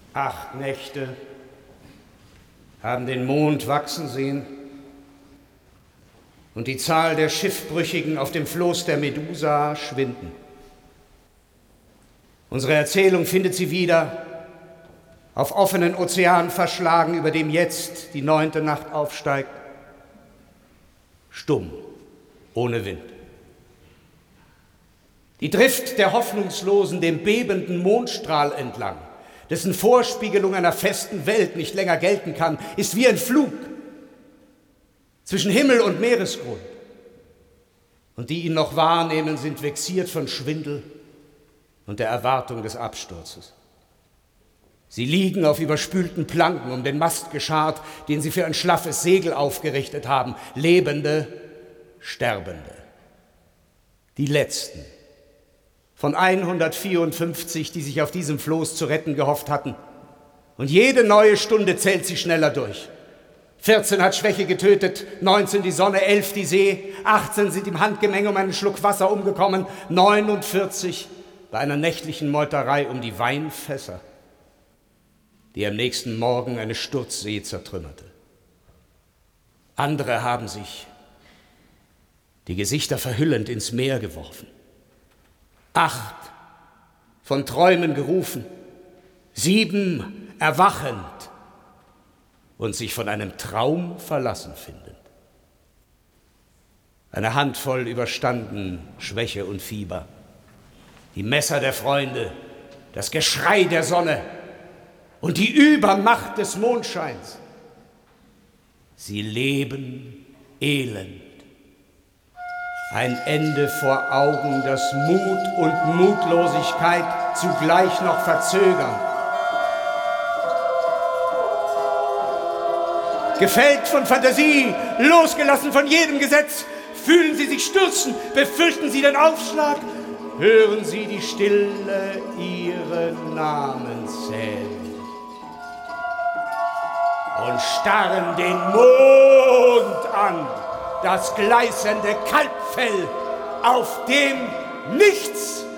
8 Nächte haben den Mond wachsen sehen und die Zahl der Schiffbrüchigen auf dem Floß der Medusa schwinden. Unsere Erzählung findet sie wieder auf offenen Ozean verschlagen, über dem jetzt die 9. Nacht aufsteigt, stumm, ohne Wind. Die Drift der Hoffnungslosen dem bebenden Mondstrahl entlang, dessen Vorspiegelung einer festen Welt nicht länger gelten kann, ist wie ein Flug zwischen Himmel und Meeresgrund. Und die ihn noch wahrnehmen, sind vexiert von Schwindel und der Erwartung des Absturzes. Sie liegen auf überspülten Planken um den Mast geschart, den sie für ein schlaffes Segel aufgerichtet haben. Lebende, Sterbende. Die Letzten von 154, die sich auf diesem Floß zu retten gehofft hatten. Und jede neue Stunde zählt sie schneller durch. 14 hat Schwäche getötet, 19 die Sonne, 11 die See, 18 sind im Handgemenge um einen Schluck Wasser umgekommen, 49 bei einer nächtlichen Meuterei um die Weinfässer, die am nächsten Morgen eine Sturzsee zertrümmerte. Andere haben sich, die Gesichter verhüllend, ins Meer geworfen. 8 von Träumen gerufen, 7 erwachend und sich von einem Traum verlassen findend. Eine Handvoll überstanden Schwäche und Fieber, die Messer der Freunde, das Geschrei der Sonne und die Übermacht des Mondscheins. Sie leben elend. Ein Ende vor Augen, das Mut und Mutlosigkeit zugleich noch verzögern. Gefällt von Fantasie, losgelassen von jedem Gesetz, fühlen Sie sich stürzen, befürchten Sie den Aufschlag, hören Sie die Stille ihre Namen zählen und starren den Mond an. Das gleißende Kalbfell, auf dem nichts